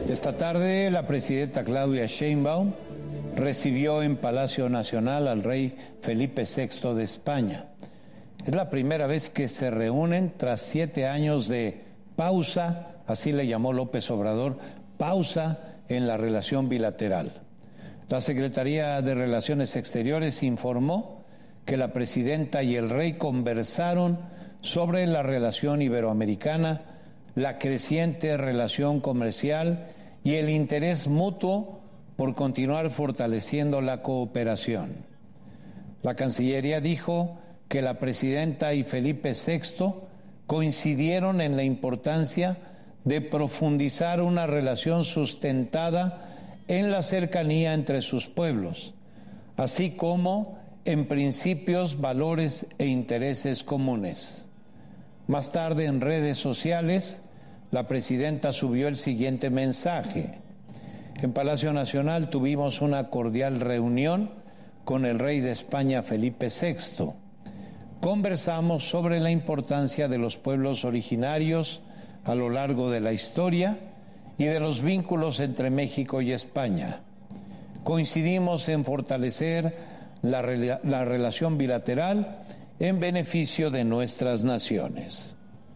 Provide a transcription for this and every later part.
Esta tarde, la presidenta Claudia Sheinbaum recibió en Palacio Nacional al rey Felipe VI de España. Es la primera vez que se reúnen tras 7 años de pausa, así le llamó López Obrador, pausa en la relación bilateral. La Secretaría de Relaciones Exteriores informó que la presidenta y el rey conversaron sobre la relación iberoamericana, la creciente relación comercial y el interés mutuo por continuar fortaleciendo la cooperación. La Cancillería dijo que la presidenta y Felipe VI coincidieron en la importancia de profundizar una relación sustentada en la cercanía entre sus pueblos, así como en principios, valores e intereses comunes. Más tarde, en redes sociales, la presidenta subió el siguiente mensaje. En Palacio Nacional tuvimos una cordial reunión con el rey de España, Felipe VI. Conversamos sobre la importancia de los pueblos originarios a lo largo de la historia y de los vínculos entre México y España. Coincidimos en fortalecer la relación bilateral en beneficio de nuestras naciones.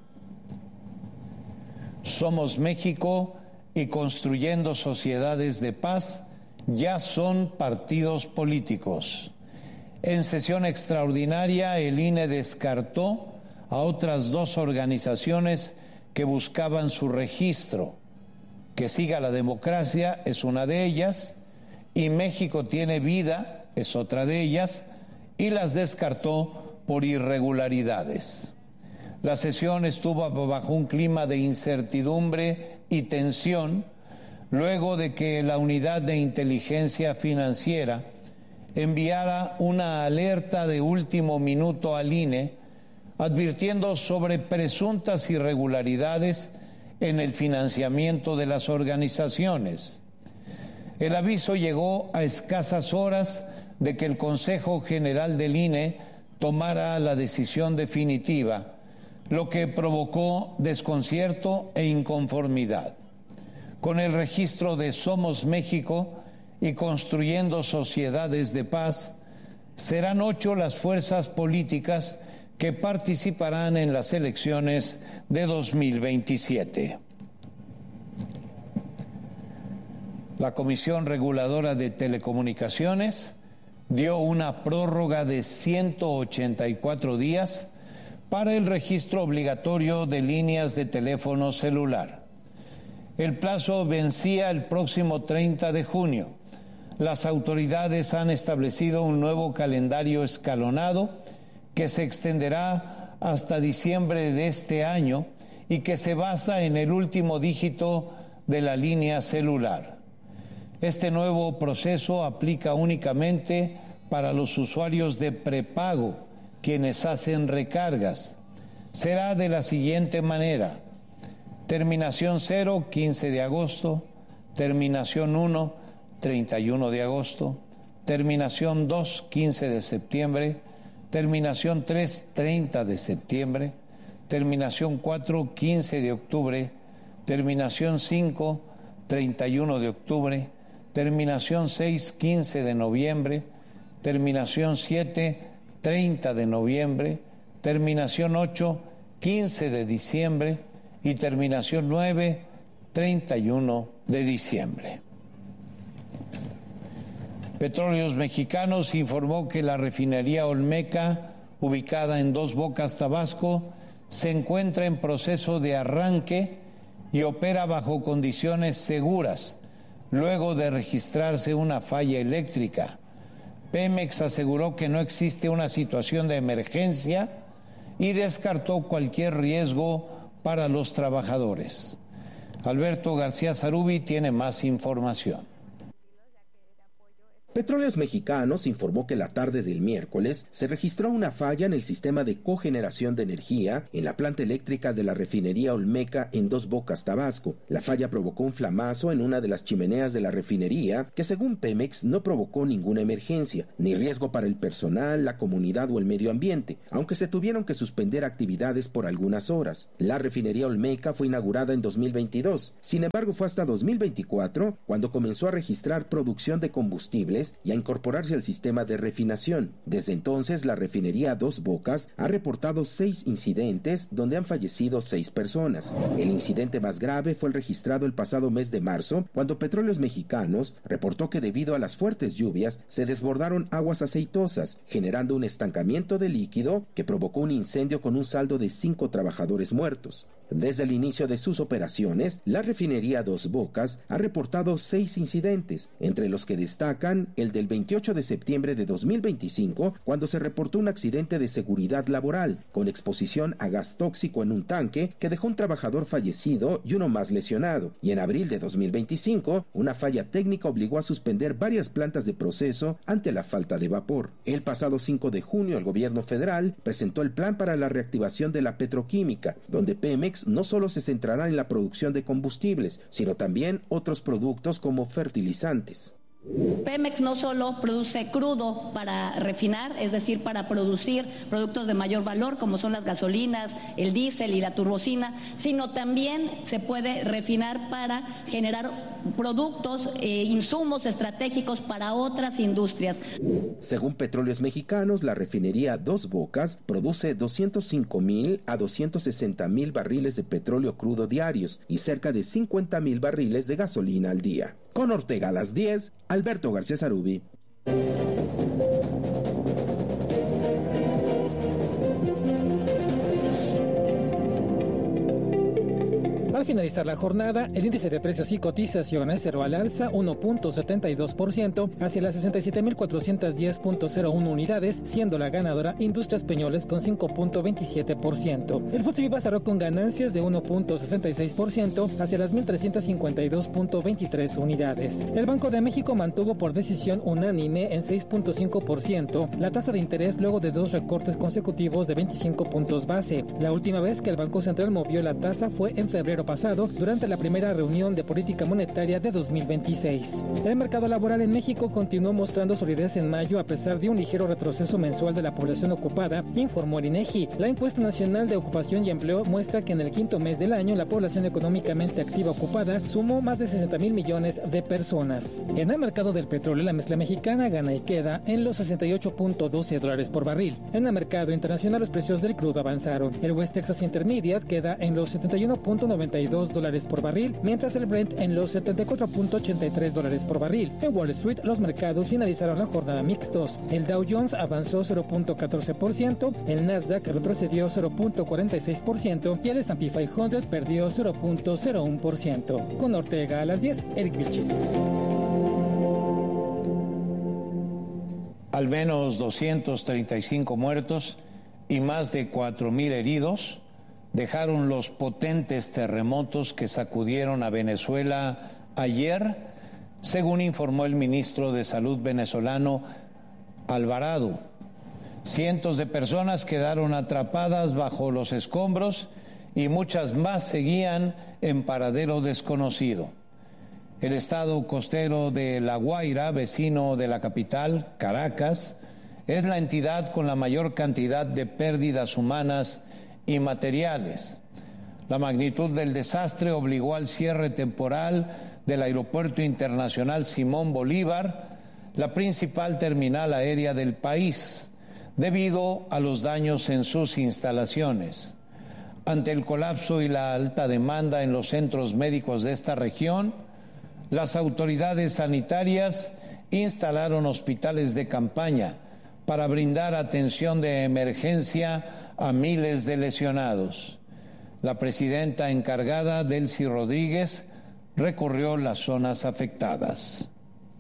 Somos México y construyendo sociedades de paz ya son partidos políticos. En sesión extraordinaria, el INE descartó a otras 2 organizaciones que buscaban su registro. Que siga la democracia es una de ellas, y México tiene vida es otra de ellas, y las descartó por irregularidades. La sesión estuvo bajo un clima de incertidumbre y tensión, luego de que la Unidad de Inteligencia Financiera enviara una alerta de último minuto al INE, advirtiendo sobre presuntas irregularidades en el financiamiento de las organizaciones. El aviso llegó a escasas horas de que el Consejo General del INE tomara la decisión definitiva, lo que provocó desconcierto e inconformidad. Con el registro de Somos México y construyendo sociedades de paz, serán 8 las fuerzas políticas que participarán en las elecciones de 2027. La Comisión Reguladora de Telecomunicaciones dio una prórroga de 184 días para el registro obligatorio de líneas de teléfono celular. El plazo vencía el próximo 30 de junio. Las autoridades han establecido un nuevo calendario escalonado que se extenderá hasta diciembre de este año y que se basa en el último dígito de la línea celular. Este nuevo proceso aplica únicamente para los usuarios de prepago, quienes hacen recargas. Será de la siguiente manera: terminación 0, 15 de agosto, terminación 1, 31 de agosto, terminación 2, 15 de septiembre, terminación 3, 30 de septiembre, terminación 4, 15 de octubre, terminación 5, 31 de octubre, terminación 6, 15 de noviembre, terminación 7, 30 de noviembre, terminación 8, 15 de diciembre y terminación 9, 31 de diciembre. Petróleos Mexicanos informó que la refinería Olmeca, ubicada en Dos Bocas, Tabasco, se encuentra en proceso de arranque y opera bajo condiciones seguras, luego de registrarse una falla eléctrica. Pemex aseguró que no existe una situación de emergencia y descartó cualquier riesgo para los trabajadores. Alberto García Zarubi tiene más información. Petróleos Mexicanos informó que la tarde del miércoles se registró una falla en el sistema de cogeneración de energía en la planta eléctrica de la refinería Olmeca en Dos Bocas, Tabasco. La falla provocó un flamazo en una de las chimeneas de la refinería que, según Pemex, no provocó ninguna emergencia, ni riesgo para el personal, la comunidad o el medio ambiente, aunque se tuvieron que suspender actividades por algunas horas. La refinería Olmeca fue inaugurada en 2022. Sin embargo, fue hasta 2024 cuando comenzó a registrar producción de combustibles y a incorporarse al sistema de refinación. Desde entonces, la refinería Dos Bocas ha reportado 6 incidentes donde han fallecido 6 personas. El incidente más grave fue el registrado el pasado mes de marzo, cuando Petróleos Mexicanos reportó que debido a las fuertes lluvias se desbordaron aguas aceitosas, generando un estancamiento de líquido que provocó un incendio con un saldo de 5 trabajadores muertos. Desde el inicio de sus operaciones, la refinería Dos Bocas ha reportado 6 incidentes, entre los que destacan el del 28 de septiembre de 2025, cuando se reportó un accidente de seguridad laboral, con exposición a gas tóxico en un tanque que dejó un trabajador fallecido y uno más lesionado. Y en abril de 2025, una falla técnica obligó a suspender varias plantas de proceso ante la falta de vapor. El pasado 5 de junio, el gobierno federal presentó el plan para la reactivación de la petroquímica, donde Pemex no solo se centrará en la producción de combustibles, sino también otros productos como fertilizantes. Pemex no solo produce crudo para refinar, es decir, para producir productos de mayor valor como son las gasolinas, el diésel y la turbocina, sino también se puede refinar para generar productos, insumos estratégicos para otras industrias. Según Petróleos Mexicanos, la refinería Dos Bocas produce 205,000 a 260,000 barriles de petróleo crudo diarios y cerca de 50,000 barriles de gasolina al día. Con Ortega a las 10, Alberto García Zarubi. Al finalizar la jornada, el índice de precios y cotizaciones cerró al alza 1.72% hacia las 67.410.01 unidades, siendo la ganadora Industrias Peñoles con 5.27%. El FTSE MIB cerró con ganancias de 1.66% hacia las 1.352.23 unidades. El Banco de México mantuvo por decisión unánime en 6.5% la tasa de interés luego de 2 recortes consecutivos de 25 puntos base. La última vez que el Banco Central movió la tasa fue en febrero pasado, durante la primera reunión de política monetaria de 2026. El mercado laboral en México continuó mostrando solidez en mayo a pesar de un ligero retroceso mensual de la población ocupada, informó el INEGI. La encuesta nacional de ocupación y empleo muestra que en el quinto mes del año la población económicamente activa ocupada sumó más de 60,000 millones de personas. En el mercado del petróleo, la mezcla mexicana gana y queda en los $68.12 por barril. En el mercado internacional, los precios del crudo avanzaron. El West Texas Intermediate queda en los $71.92 por barril, mientras el Brent en los $74.83 por barril. En Wall Street, los mercados finalizaron la jornada mixtos. El Dow Jones avanzó 0.14%, el Nasdaq retrocedió 0.46% y el S&P 500 perdió 0.01%. Con Ortega a las 10, Eric Vilchis. Al menos 235 muertos y más de 4,000 heridos dejaron los potentes terremotos que sacudieron a Venezuela ayer, según informó el ministro de Salud venezolano Alvarado. Cientos de personas quedaron atrapadas bajo los escombros y muchas más seguían en paradero desconocido. El estado costero de La Guaira, vecino de la capital, Caracas, es la entidad con la mayor cantidad de pérdidas humanas y materiales. La magnitud del desastre obligó al cierre temporal del Aeropuerto Internacional Simón Bolívar, la principal terminal aérea del país, debido a los daños en sus instalaciones. Ante el colapso y la alta demanda en los centros médicos de esta región, las autoridades sanitarias instalaron hospitales de campaña para brindar atención de emergencia a miles de lesionados. La presidenta encargada, Delcy Rodríguez, recorrió las zonas afectadas.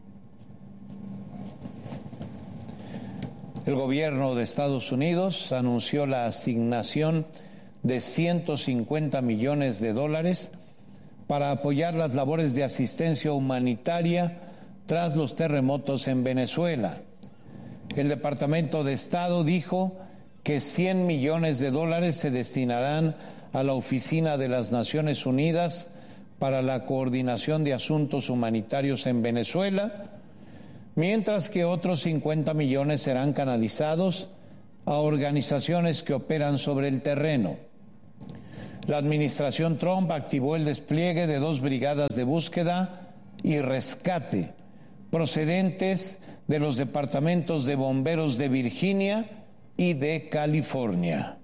El gobierno de Estados Unidos anunció la asignación de $150 millones para apoyar las labores de asistencia humanitaria tras los terremotos en Venezuela. El Departamento de Estado dijo que $100 millones se destinarán a la Oficina de las Naciones Unidas para la Coordinación de Asuntos Humanitarios en Venezuela, mientras que otros 50 millones serán canalizados a organizaciones que operan sobre el terreno. La administración Trump activó el despliegue de 2 brigadas de búsqueda y rescate procedentes de los departamentos de bomberos de Virginia y de California.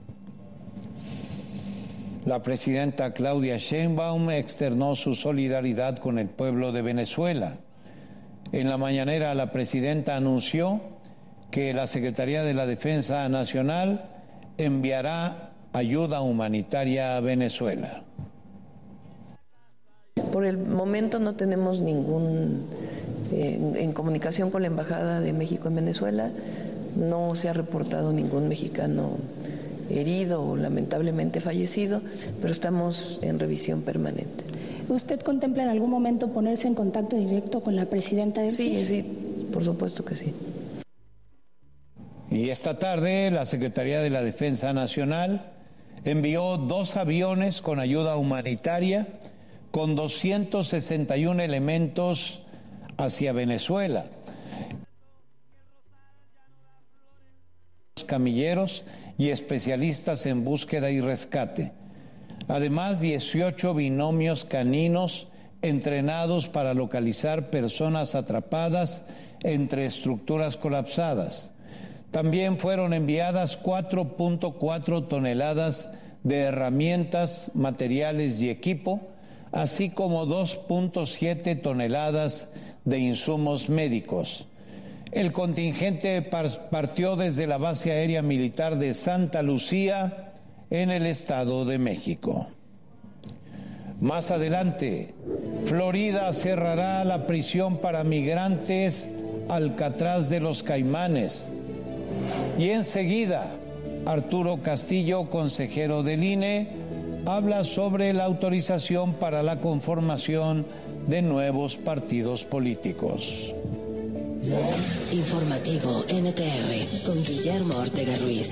La presidenta Claudia Sheinbaum externó su solidaridad con el pueblo de Venezuela. En la mañanera, la presidenta anunció que la Secretaría de la Defensa Nacional enviará ayuda humanitaria a Venezuela. Por el momento no tenemos ningún en comunicación con la Embajada de México en Venezuela. No se ha reportado ningún mexicano herido o lamentablemente fallecido, pero estamos en revisión permanente. ¿Usted contempla en algún momento ponerse en contacto directo con la presidenta del Sí, sí, por supuesto que sí. Y esta tarde la Secretaría de la Defensa Nacional envió 2 aviones con ayuda humanitaria con 261 elementos hacia Venezuela. Camilleros y especialistas en búsqueda y rescate. Además, 18 binomios caninos entrenados para localizar personas atrapadas entre estructuras colapsadas. También fueron enviadas 4.4 toneladas de herramientas, materiales y equipo, así como 2.7 toneladas de insumos médicos. El contingente partió desde la base aérea militar de Santa Lucía, en el Estado de México. Más adelante, Florida cerrará la prisión para migrantes Alcatraz de los Caimanes. Y enseguida, Arturo Castillo, consejero del INE, habla sobre la autorización para la conformación de nuevos partidos políticos. Informativo NTR con Guillermo Ortega Ruiz.